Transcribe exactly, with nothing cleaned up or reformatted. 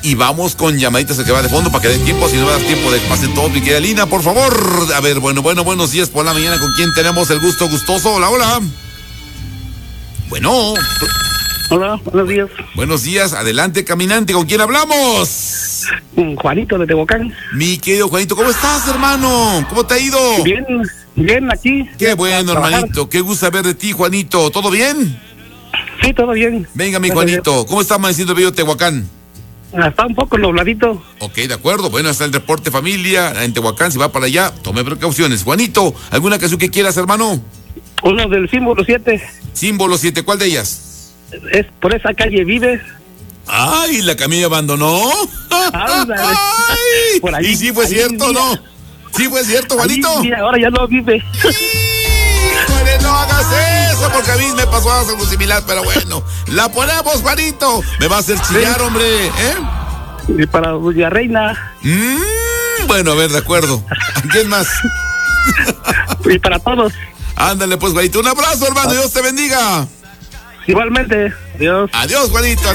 y vamos con llamaditas que va de fondo para que dé tiempo, si no va a dar tiempo de que pasen todos, mi querida Lina, por favor. A ver, bueno, bueno, buenos días por la mañana, ¿con quién tenemos el gusto gustoso? Hola, hola. Bueno. Hola, buenos días. Buenos días, adelante, caminante, ¿con quién hablamos? Juanito de Tehuacán. Mi querido Juanito, ¿cómo estás, hermano? ¿Cómo te ha ido? Bien, bien aquí. Qué bueno, hermanito, qué gusto saber de ti, Juanito. ¿Todo bien? Sí, todo bien. Venga, mi Juanito, ¿cómo está amaneciendo el bello Tehuacán? Está un poco nubladito. Ok, de acuerdo, bueno, está el reporte familia en Tehuacán, si va para allá, tome precauciones. Juanito, ¿alguna canción que quieras, hermano? Uno del símbolo siete. Símbolo siete, ¿cuál de ellas? Es por esa calle vive. Ay, la Camilla abandonó. Ay, por ahí, y sí fue ahí cierto, vivía. ¿no? Sí fue cierto, Juanito. Sí, ahora ya no vive. Híjole, no hagas eso, porque a mí me pasó algo similar, pero bueno, la ponemos, Juanito. Me va a hacer chillar, hombre, ¿eh? Y para Doña Reina. Mm, bueno, a ver, de acuerdo. ¿A quién más? Y para todos. Ándale, pues, Juanito. Un abrazo, hermano. Dios te bendiga. Igualmente. Adiós. Adiós, Juanito.